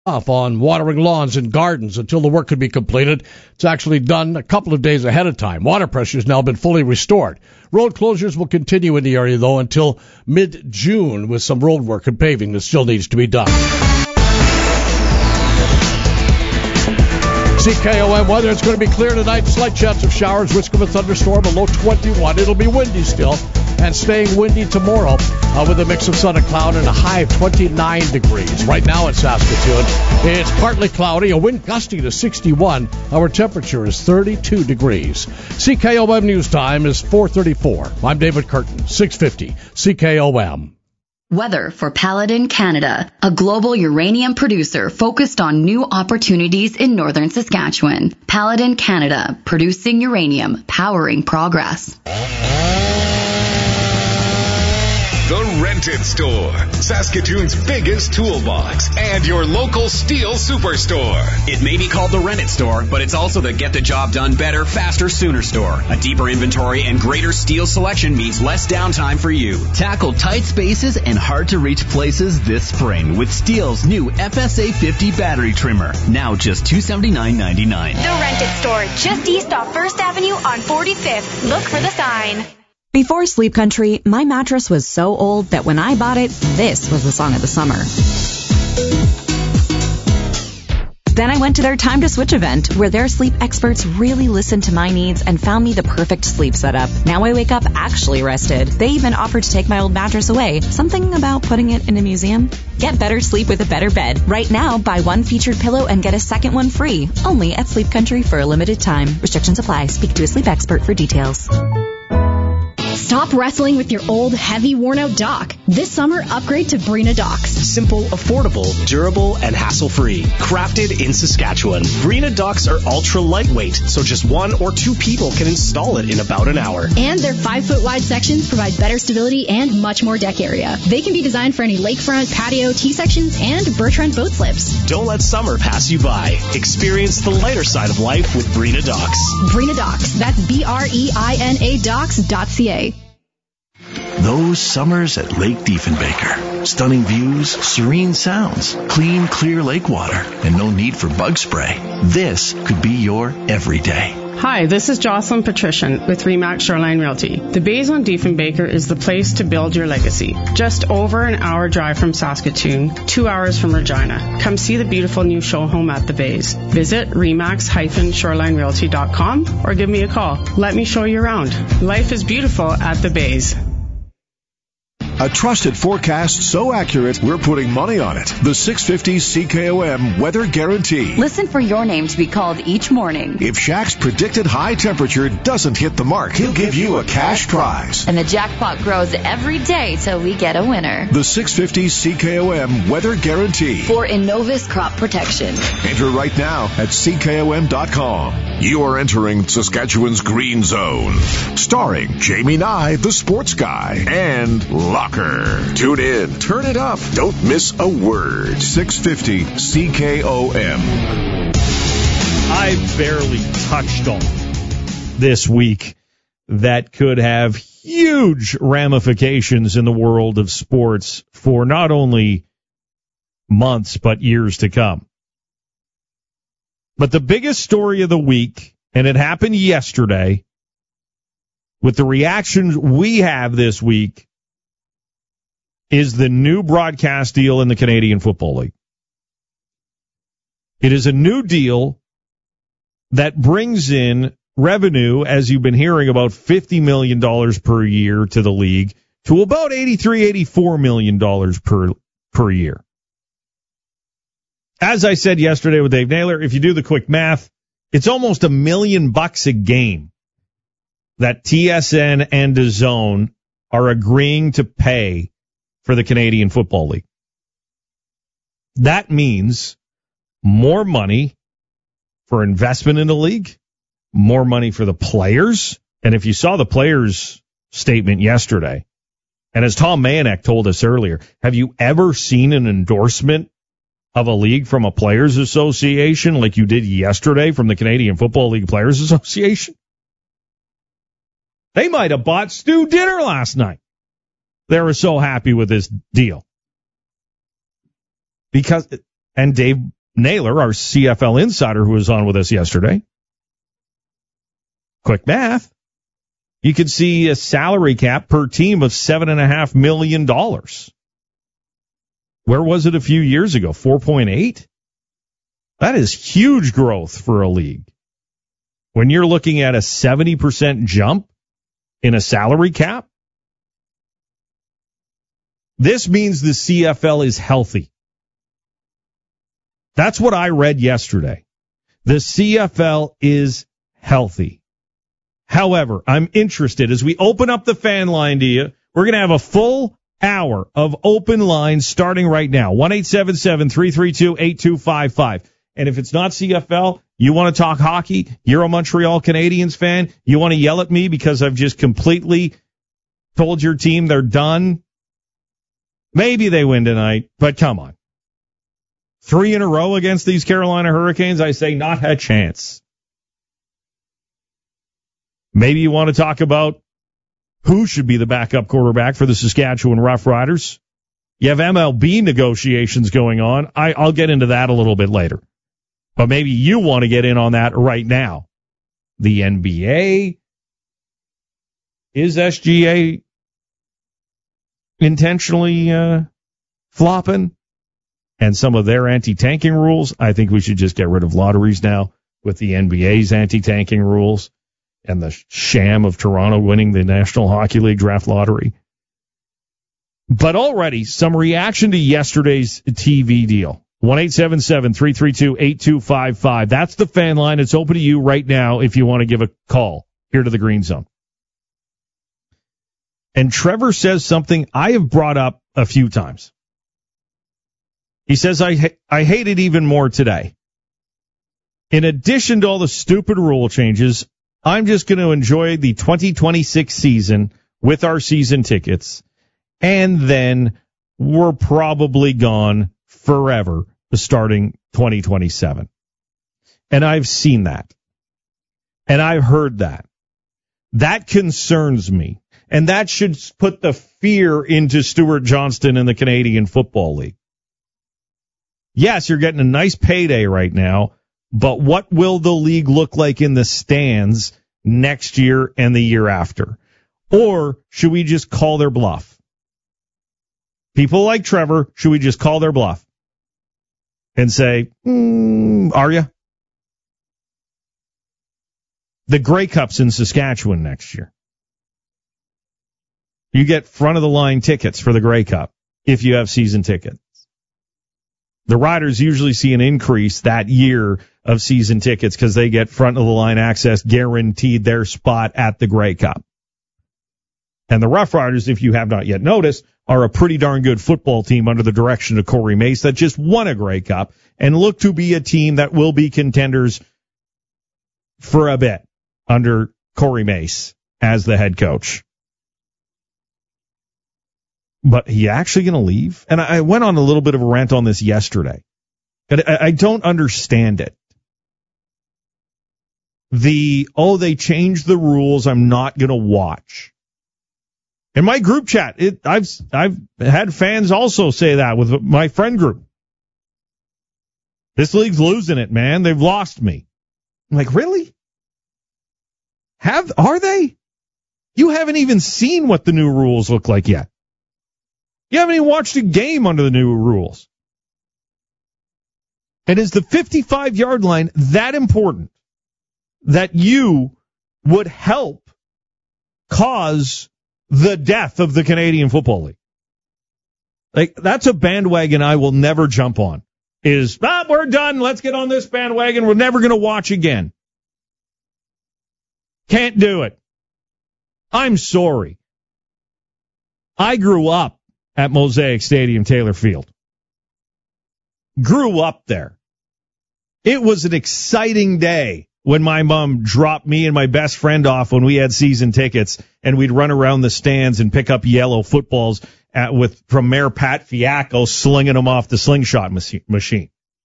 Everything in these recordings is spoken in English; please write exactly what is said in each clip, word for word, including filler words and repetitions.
off on watering lawns and gardens until the work could be completed. It's actually done a couple of days ahead of time. Water pressure has now been fully restored. Road closures will continue in the area, though, until mid-June with some road work and paving that still needs to be done. C K O M weather, it's going to be clear tonight. Slight chance of showers, risk of a thunderstorm, a low twenty-one. It'll be windy still, and staying windy tomorrow uh, with a mix of sun and cloud and a high of twenty-nine degrees. Right now in Saskatoon, it's partly cloudy, a wind gusting to sixty-one. Our temperature is thirty-two degrees. C K O M News Time is four thirty-four. I'm David Curtin, six fifty C K O M. Weather for Paladin Canada, a global uranium producer focused on new opportunities in northern Saskatchewan. Paladin Canada, producing uranium, powering progress. The Rented Store, Saskatoon's biggest toolbox and your local steel superstore. It may be called the Rented Store, but it's also the get the job done better, faster, sooner store. A deeper inventory and greater steel selection means less downtime for you. Tackle tight spaces and hard-to-reach places this spring with Steel's new F S A fifty battery trimmer. Now just two hundred seventy-nine dollars and ninety-nine cents. The Rented Store, just east off First Avenue on forty-fifth. Look for the sign. Before Sleep Country, my mattress was so old that when I bought it, this was the song of the summer. Then I went to their Time to Switch event, where their sleep experts really listened to my needs and found me the perfect sleep setup. Now I wake up actually rested. They even offered to take my old mattress away. Something about putting it in a museum? Get better sleep with a better bed. Right now, buy one featured pillow and get a second one free. Only at Sleep Country for a limited time. Restrictions apply. Speak to a sleep expert for details. Stop wrestling with your old, heavy, worn-out dock. This summer, upgrade to Breena Docks. Simple, affordable, durable, and hassle-free. Crafted in Saskatchewan. Breena Docks are ultra-lightweight, so just one or two people can install it in about an hour. And their five-foot-wide sections provide better stability and much more deck area. They can be designed for any lakefront, patio, T-sections, and Bertrand boat slips. Don't let summer pass you by. Experience the lighter side of life with Breena Docks. Breena Docks. That's B R E I N A docks dot C A. Those summers at Lake Diefenbaker. Stunning views, serene sounds, clean, clear lake water, and no need for bug spray. This could be your everyday. Hi, this is Jocelyn Patrician with Remax Shoreline Realty. The Bays on Diefenbaker is the place to build your legacy. Just over an hour drive from Saskatoon, two hours from Regina. Come see the beautiful new show home at the Bays. Visit remax dash shoreline realty dot com or give me a call. Let me show you around. Life is beautiful at the Bays. A trusted forecast so accurate, we're putting money on it. The six fifty C K O M Weather Guarantee. Listen for your name to be called each morning. If Shaq's predicted high temperature doesn't hit the mark, he'll give you a cash prize. And the jackpot grows every day till we get a winner. The six fifty C K O M Weather Guarantee. For Innovis Crop Protection. Enter right now at C K O M dot com. You are entering Saskatchewan's Green Zone. Starring Jamie Nye, the sports guy, and Locker. Tune in, turn it up, don't miss a word. six fifty C K O M. I barely touched on this week that could have huge ramifications in the world of sports for not only months but years to come. But the biggest story of the week, and it happened yesterday, with the reactions we have this week, is the new broadcast deal in the Canadian Football League. It is a new deal that brings in revenue, as you've been hearing, about fifty million dollars per year to the league, to about eighty-three, eighty-four million dollars per, per year. As I said yesterday with Dave Naylor, if you do the quick math, it's almost a million bucks a game that T S N and DAZN are agreeing to pay for the Canadian Football League. That means more money for investment in the league, more money for the players. And if you saw the players' statement yesterday, and as Tom Mayonek told us earlier, have you ever seen an endorsement of a league from a players' association like you did yesterday from the Canadian Football League Players Association? They might have bought Stu dinner last night. They were so happy with this deal. Because And Dave Naylor, our C F L insider who was on with us yesterday, quick math, you could see a salary cap per team of seven point five million dollars. Where was it a few years ago? four point eight? That is huge growth for a league. When you're looking at a seventy percent jump in a salary cap, this means the C F L is healthy. That's what I read yesterday. The C F L is healthy. However, I'm interested as we open up the fan line to you. We're going to have a full hour of open lines starting right now. one eight seven seven, three three two, eight two five five. And if it's not C F L, you want to talk hockey, you're a Montreal Canadiens fan, you want to yell at me because I've just completely told your team they're done. Maybe they win tonight, but come on. Three in a row against these Carolina Hurricanes, I say not a chance. Maybe you want to talk about who should be the backup quarterback for the Saskatchewan Roughriders. You have M L B negotiations going on. I, I'll get into that a little bit later. But maybe you want to get in on that right now. The N B A, is S G A intentionally uh, flopping? And some of their anti-tanking rules. I think we should just get rid of lotteries now with the N B A's anti-tanking rules and the sham of Toronto winning the National Hockey League draft lottery. But already some reaction to yesterday's T V deal. one eight seven seven, three three two, eight two five five. That's the fan line. It's open to you right now if you want to give a call here to the Green Zone. And Trevor says something I have brought up a few times. He says, I, ha- I hate it even more today. In addition to all the stupid rule changes, I'm just going to enjoy the twenty twenty-six season with our season tickets, and then we're probably gone forever starting twenty twenty-seven. And I've seen that. And I've heard that. That concerns me. And that should put the fear into Stuart Johnston and the Canadian Football League. Yes, you're getting a nice payday right now, but what will the league look like in the stands next year and the year after? Or should we just call their bluff? People like Trevor, should we just call their bluff and say, mm, are you? The Grey Cup's in Saskatchewan next year. You get front-of-the-line tickets for the Grey Cup if you have season tickets. The Riders usually see an increase that year of season tickets because they get front-of-the-line access, guaranteed their spot at the Grey Cup. And the Rough Riders, if you have not yet noticed, are a pretty darn good football team under the direction of Corey Mace that just won a Grey Cup and look to be a team that will be contenders for a bit under Corey Mace as the head coach. But he actually going to leave? And I went on a little bit of a rant on this yesterday. And I don't understand it. The, oh, they changed the rules, I'm not going to watch. In my group chat, it, I've I've had fans also say that with my friend group. This league's losing it, man. They've lost me. I'm like, really? Have are they? You haven't even seen what the new rules look like yet. You haven't even watched a game under the new rules. And is the fifty-five-yard line that important that you would help cause the death of the Canadian Football League? Like, that's a bandwagon I will never jump on. Is, ah, we're done. Let's get on this bandwagon. We're never going to watch again. Can't do it. I'm sorry. I grew up at Mosaic Stadium, Taylor Field. Grew up there. It was an exciting day when my mom dropped me and my best friend off when we had season tickets, and we'd run around the stands and pick up yellow footballs at, with from Mayor Pat Fiacco slinging them off the slingshot machine.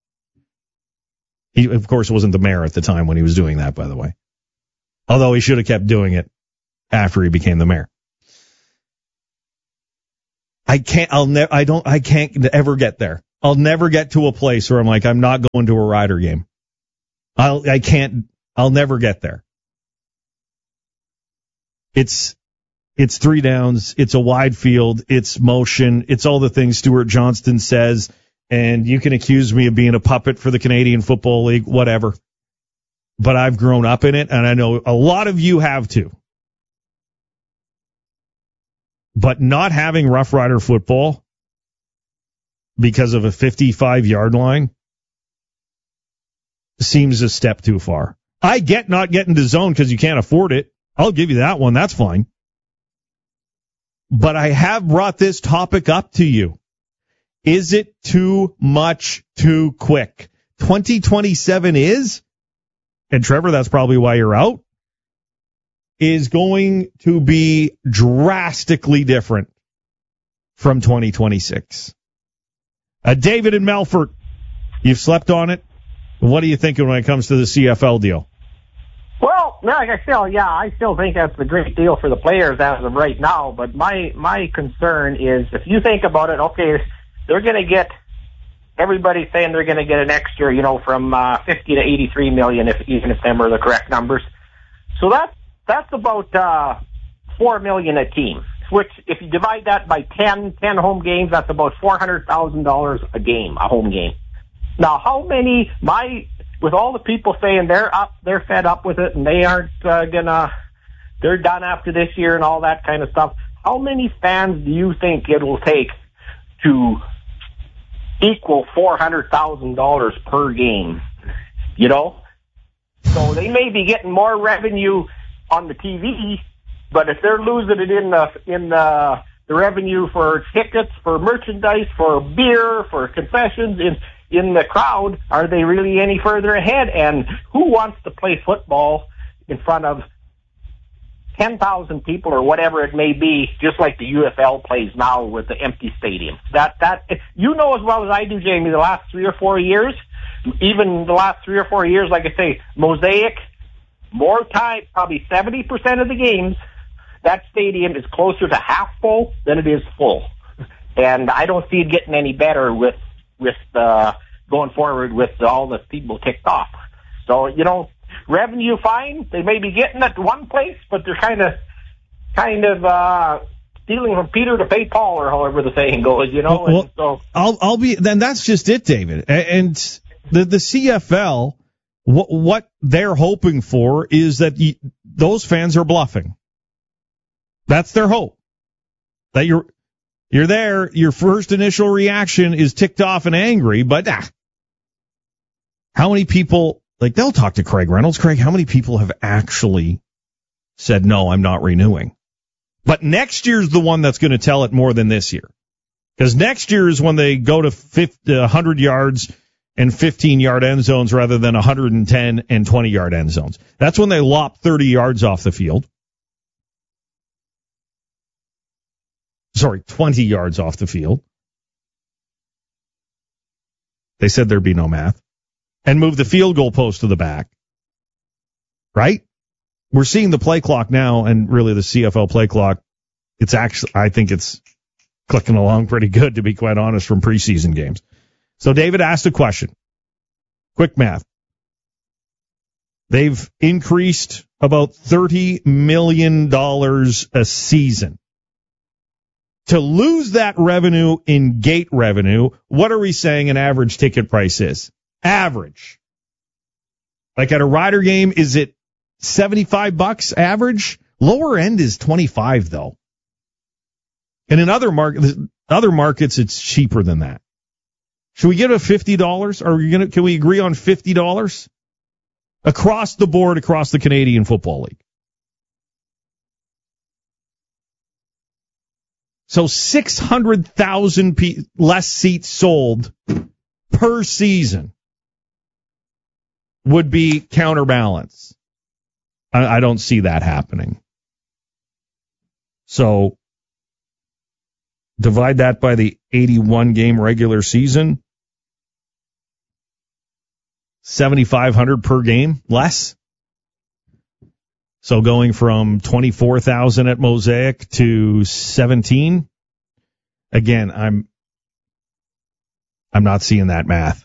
He, of course, wasn't the mayor at the time when he was doing that, by the way. Although he should have kept doing it after he became the mayor. I can't, I'll never, I don't, I can't ever get there. I'll never get to a place where I'm like, I'm not going to a Rider game. I'll, I can't, I'll never get there. It's, it's three downs. It's a wide field. It's motion. It's all the things Stuart Johnston says. And you can accuse me of being a puppet for the Canadian Football League, whatever. But I've grown up in it, and I know a lot of you have too. But not having Rough Rider football because of a fifty-five-yard line seems a step too far. I get not getting to zone because you can't afford it. I'll give you that one. That's fine. But I have brought this topic up to you. Is it too much too quick? twenty twenty-seven is, and Trevor, that's probably why you're out, is going to be drastically different from twenty twenty-six. Uh, David in Melfort, you've slept on it. What are you thinking when it comes to the C F L deal? Well, like I still, yeah, I still think that's a great deal for the players as of right now. But my my concern is, if you think about it, okay, they're going to get, everybody's saying they're going to get an extra, you know, from uh, fifty to eighty-three million, if even if them are the correct numbers. So that's that's about uh, four million a team. Which, if you divide that by ten, ten home games, that's about four hundred thousand dollars a game, a home game. Now, how many, my, with all the people saying they're up, they're fed up with it and they aren't uh, gonna, they're done after this year and all that kind of stuff, how many fans do you think it will take to equal four hundred thousand dollars per game? You know? So they may be getting more revenue on the T V, but if they're losing it in the, in the, the revenue for tickets, for merchandise, for beer, for concessions, in, in the crowd, are they really any further ahead? And who wants to play football in front of ten thousand people or whatever it may be, just like the U F L plays now with the empty stadium? That, that, you know as well as I do, Jamie, the last three or four years, even the last three or four years, like I say, Mosaic, more time, probably seventy percent of the games, that stadium is closer to half full than it is full. And I don't see it getting any better with, with, uh, going forward with all the people ticked off. So, you know, revenue fine. They may be getting it one place, but they're kind of, kind of, uh, stealing from Peter to pay Paul, or however the saying goes, you know. Well, and so I'll, I'll be, then that's just it, David. And the, the C F L, what, what they're hoping for is that you, those fans are bluffing. That's their hope. That you're, you're there, your first initial reaction is ticked off and angry, but ah, how many people, like, they'll talk to Craig Reynolds. Craig, how many people have actually said, no, I'm not renewing? But next year's the one that's going to tell it more than this year. Because next year is when they go to fifty, one hundred yards and fifteen-yard end zones rather than one hundred ten and twenty-yard end zones. That's when they lop thirty yards off the field. Sorry, twenty yards off the field. They said there'd be no math. And move the field goal post to the back. Right? We're seeing the play clock now, and really the C F L play clock, it's actually, I think it's clicking along pretty good, to be quite honest, from preseason games. So David asked a question. Quick math. They've increased about thirty million dollars a season. To lose that revenue in gate revenue, what are we saying an average ticket price is? Average. Like at a Rider game, is it seventy-five bucks average? Lower end is twenty-five though. And in other markets, other markets, it's cheaper than that. Should we give it fifty dollars? Are we gonna, can we agree on fifty dollars? Across the board, across the Canadian Football League. So six hundred thousand pe- less seats sold per season would be counterbalance. I, I don't see that happening. So divide that by the eighty-one game regular season. seventy-five hundred per game less. So going from twenty-four thousand at Mosaic to seventeen. Again, I'm I'm not seeing that math.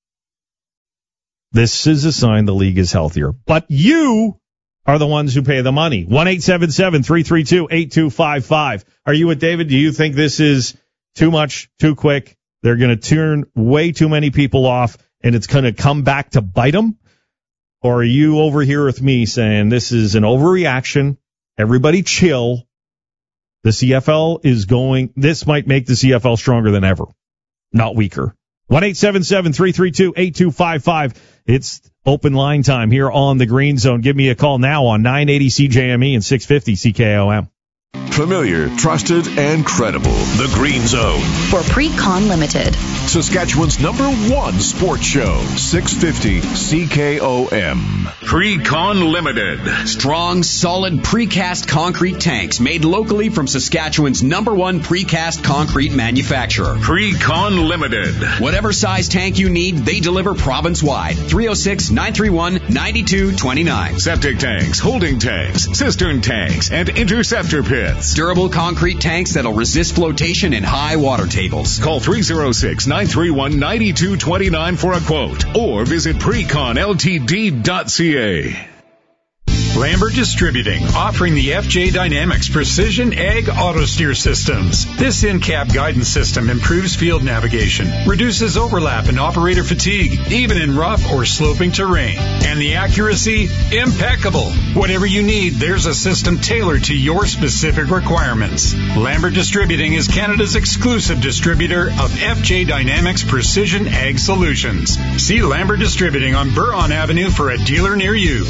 This is a sign the league is healthier. But you are the ones who pay the money. one eight seven seven, three three two, eight two five five. Are you with David? Do you think this is too much, too quick? They're going to turn way too many people off, and it's going to come back to bite them? Or are you over here with me saying this is an overreaction? Everybody chill. The C F L is going, this might make the C F L stronger than ever, not weaker. one eight seven seven, three three two, eight two five five. It's open line time here on the Green Zone. Give me a call now on nine eighty C J M E and six fifty C K O M. Familiar, trusted, and credible. The Green Zone. For Pre-Con Limited. Saskatchewan's number one sports show. six fifty C K O M. Pre-Con Limited. Strong, solid precast concrete tanks made locally from Saskatchewan's number one precast concrete manufacturer. Pre-Con Limited. Whatever size tank you need, they deliver province-wide. three oh six, nine three one, nine two two nine. Septic tanks, holding tanks, cistern tanks, and interceptor pits. Durable concrete tanks that'll resist flotation and high water tables. Call three oh six, nine three one, nine two two nine for a quote or visit precon l t d dot c a. Lambert Distributing, offering the F J Dynamics Precision Ag Auto Steer Systems. This in-cab guidance system improves field navigation, reduces overlap and operator fatigue, even in rough or sloping terrain. And the accuracy, impeccable. Whatever you need, there's a system tailored to your specific requirements. Lambert Distributing is Canada's exclusive distributor of F J Dynamics Precision Ag Solutions. See Lambert Distributing on Buron Avenue for a dealer near you.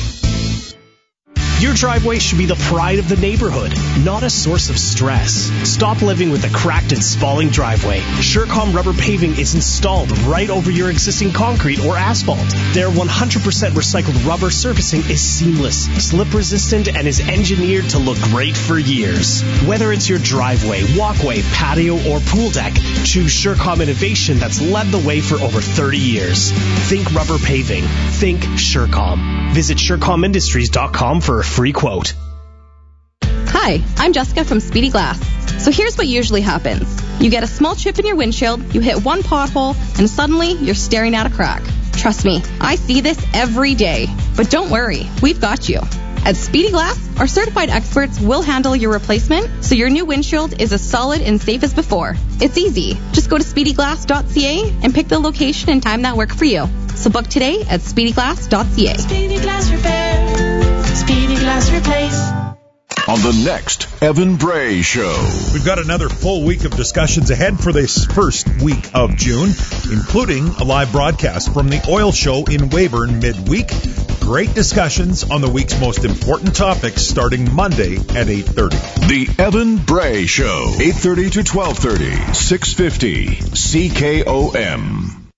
Your driveway should be the pride of the neighborhood, not a source of stress. Stop living with a cracked and spalling driveway. Surecom rubber paving is installed right over your existing concrete or asphalt. Their one hundred percent recycled rubber surfacing is seamless, slip resistant, and is engineered to look great for years. Whether it's your driveway, walkway, patio, or pool deck, choose Surecom innovation that's led the way for over thirty years. Think rubber paving. Think Surecom. Visit surecom industries dot com for a free quote. Hi, I'm Jessica from Speedy Glass. So here's what usually happens. You get a small chip in your windshield, you hit one pothole, and suddenly you're staring at a crack. Trust me, I see this every day. But don't worry, we've got you. At Speedy Glass, our certified experts will handle your replacement so your new windshield is as solid and safe as before. It's easy. Just go to speedy glass dot c a and pick the location and time that work for you. So book today at speedy glass dot c a. Speedy Glass Repair. Speedy Glass Replace. On the next Evan Bray Show. We've got another full week of discussions ahead for this first week of June, including a live broadcast from the oil show in Weyburn midweek. Great discussions on the week's most important topics starting Monday at eight thirty. The Evan Bray Show, eight thirty to twelve thirty, six fifty C K O M.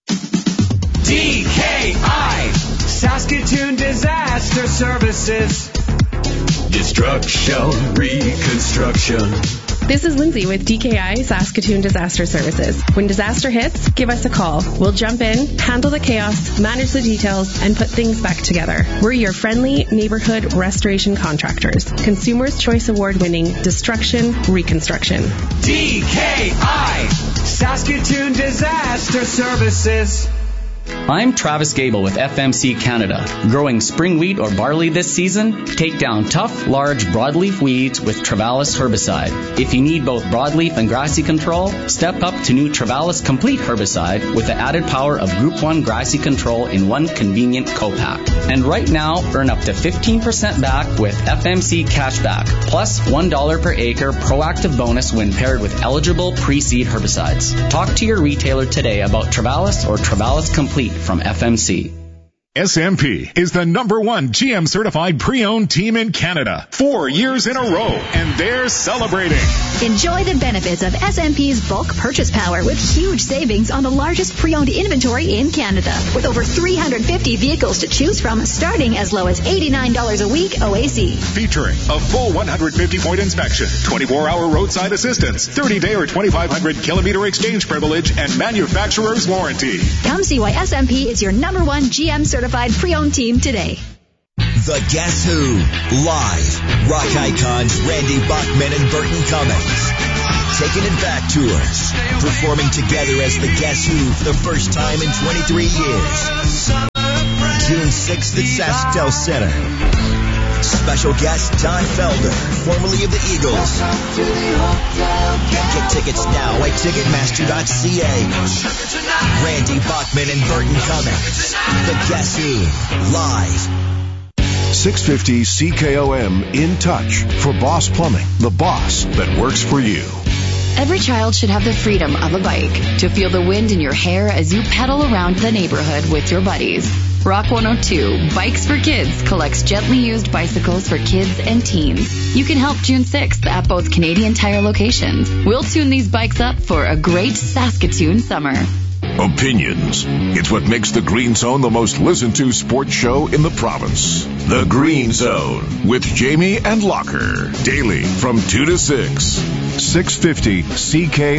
D K I, Saskatoon Disaster Services. Destruction, reconstruction. This is Lindsay with D K I Saskatoon Disaster Services. When disaster hits, give us a call. We'll jump in, handle the chaos, manage the details, and put things back together. We're your friendly neighborhood restoration contractors. Consumers' Choice Award-winning Destruction Reconstruction. D K I Saskatoon Disaster Services. I'm Travis Gable with F M C Canada. Growing spring wheat or barley this season? Take down tough, large broadleaf weeds with Travalis herbicide. If you need both broadleaf and grassy control, step up to new Travalis Complete herbicide with the added power of Group one grassy control in one convenient co-pack. And right now, earn up to fifteen percent back with F M C Cashback, plus one dollar per acre proactive bonus when paired with eligible pre-seed herbicides. Talk to your retailer today about Travalis or Travalis Complete from F M C. S M P is the number one G M certified pre-owned team in Canada. Four years in a row, and they're celebrating. Enjoy the benefits of S M P's bulk purchase power with huge savings on the largest pre-owned inventory in Canada. With over three hundred fifty vehicles to choose from, starting as low as eighty-nine dollars a week O A C. Featuring a full one hundred fifty point inspection, twenty-four hour roadside assistance, thirty day or twenty-five hundred kilometer exchange privilege, and manufacturer's warranty. Come see why S M P is your number one G M certified pre-owned team today. The Guess Who. Live. Rock icons Randy Bachman and Burton Cummings. Taking It Back tours, performing together as the Guess Who for the first time in twenty-three years. June sixth at SaskTel Center. Special guest Don Felder, formerly of the Eagles. Get tickets now at Ticketmaster dot c a. Randy Bachman and Burton Cummings. The Guess Who, live. six fifty C K O M In Touch for Boss Plumbing, the boss that works for you. Every child should have the freedom of a bike to feel the wind in your hair as you pedal around the neighborhood with your buddies. Rock one oh two, Bikes for Kids, collects gently used bicycles for kids and teens. You can help June sixth at both Canadian Tire locations. We'll tune these bikes up for a great Saskatoon summer. Opinions. It's what makes the Green Zone the most listened to sports show in the province. The Green Zone with Jamie and Locker. Daily from two to six. six fifty C K